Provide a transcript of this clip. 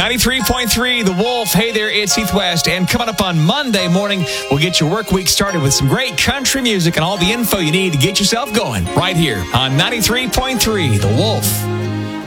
93.3 The Wolf. Hey there, it's Heath West. And coming up on Monday morning, we'll get your work week started with some great country music and all the info you need to get yourself going right here on 93.3 The Wolf.